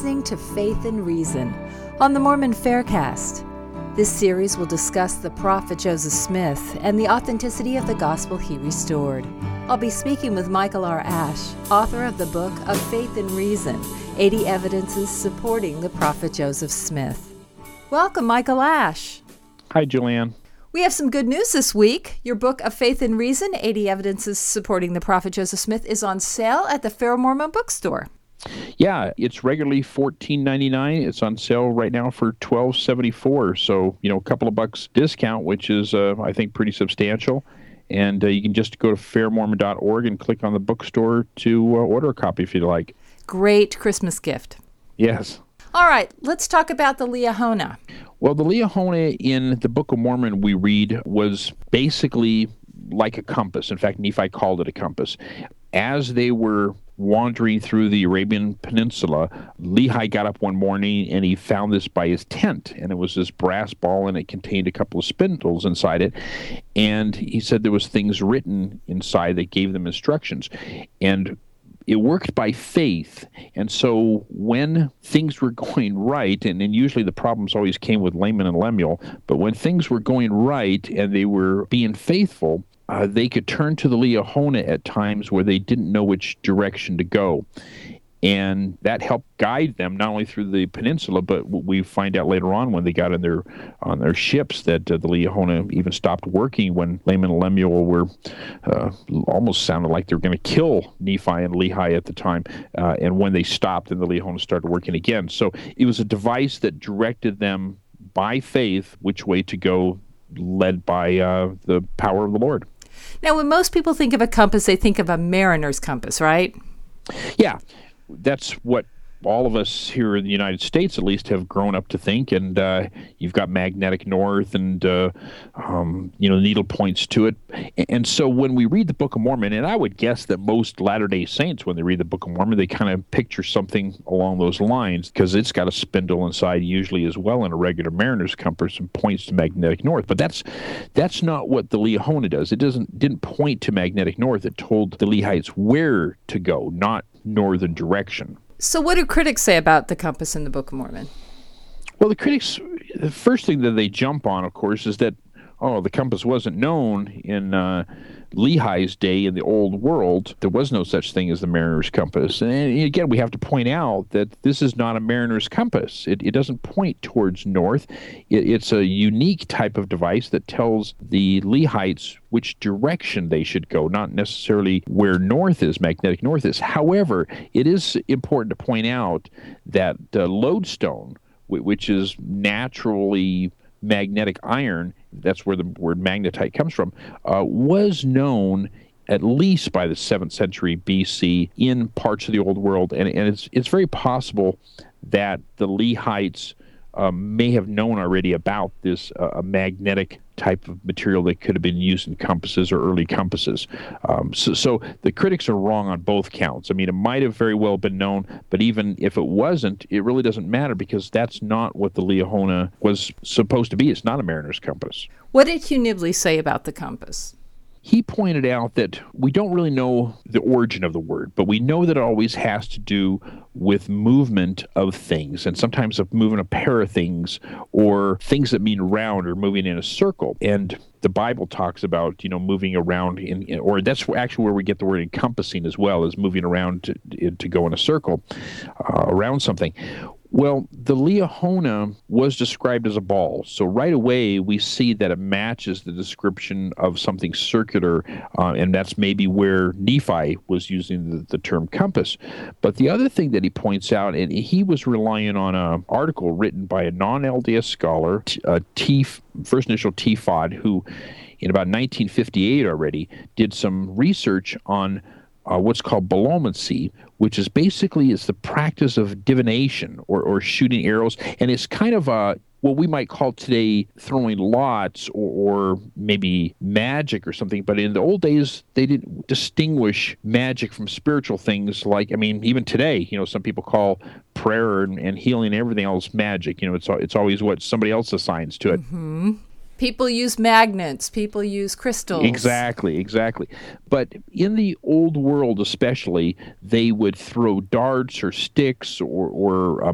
listening to Faith and Reason on the Mormon Faircast. This series will discuss the prophet Joseph Smith and the authenticity of the gospel he restored. I'll be speaking with Michael R. Ash, author of the book of Faith and Reason, 80 Evidences Supporting the Prophet Joseph Smith. Welcome, Michael Ash. Hi, Julianne. We have some good news this week. Your book of Faith and Reason, 80 Evidences Supporting the Prophet Joseph Smith, is on sale at the Fair Mormon Bookstore. Yeah, it's regularly $14.99. It's on sale right now for $12.74. So, a couple of bucks discount, which is, I think, pretty substantial. And you can just go to fairmormon.org and click on the bookstore to order a copy if you'd like. Great Christmas gift. Yes. All right, let's talk about the Liahona. Well, the Liahona in the Book of Mormon we read was basically like a compass. In fact, Nephi called it a compass. As they were wandering through the Arabian Peninsula, Lehi got up one morning and he found this by his tent, and it was this brass ball and it contained a couple of spindles inside it, and he said there was things written inside that gave them instructions, and it worked by faith. And so when things were going right, and usually the problems always came with Laman and Lemuel, but when things were going right and they were being faithful, they could turn to the Liahona at times where they didn't know which direction to go. And that helped guide them not only through the peninsula, but we find out later on when they got on their ships that the Liahona even stopped working when Laman and Lemuel were almost sounded like they were going to kill Nephi and Lehi at the time. And when they stopped, and the Liahona started working again. So it was a device that directed them by faith which way to go, led by the power of the Lord. Now, when most people think of a compass, they think of a mariner's compass, right? Yeah, that's what all of us here in the United States, at least, have grown up to think. And you've got magnetic north and, needle points to it. And so when we read the Book of Mormon, and I would guess that most Latter-day Saints, when they read the Book of Mormon, they kind of picture something along those lines, because it's got a spindle inside usually as well in a regular mariner's compass and points to magnetic north. But that's not what the Liahona does. It didn't point to magnetic north. It told the Lehites where to go, not northern direction. So what do critics say about the compass in the Book of Mormon? Well, the critics, the first thing that they jump on, of course, is that, the compass wasn't known in Lehi's day in the old world. There was no such thing as the mariner's compass. And again, we have to point out that this is not a mariner's compass. It doesn't point towards north. It's a unique type of device that tells the Lehites which direction they should go, not necessarily where north is, magnetic north is. However, it is important to point out that the lodestone, which is naturally magnetic iron, that's where the word magnetite comes from, was known at least by the 7th century BC in parts of the Old World. And it's very possible that the Lehites may have known already about this magnetic type of material that could have been used in compasses or early compasses. So the critics are wrong on both counts. I mean, it might have very well been known, but even if it wasn't, it really doesn't matter, because that's not what the Liahona was supposed to be. It's not a mariner's compass. What did Hugh Nibley say about the compass? He pointed out that we don't really know the origin of the word, but we know that it always has to do with movement of things, and sometimes of moving a pair of things, or things that mean round or moving in a circle. And the Bible talks about, moving around, or that's actually where we get the word encompassing as well, as moving around to go in a circle around something. Well, the Liahona was described as a ball, so right away we see that it matches the description of something circular, and that's maybe where Nephi was using the term compass. But the other thing that he points out, and he was relying on an article written by a non-LDS scholar, first initial T. Fod, who in about 1958 already did some research on what's called belomancy, which is basically it's the practice of divination or shooting arrows, and it's kind of what we might call today throwing lots or maybe magic or something. But in the old days, they didn't distinguish magic from spiritual things. Like, even today, some people call prayer and healing and everything else magic. It's always what somebody else assigns to it. Mm-hmm. People use magnets. People use crystals. Exactly. But in the old world especially, they would throw darts or sticks or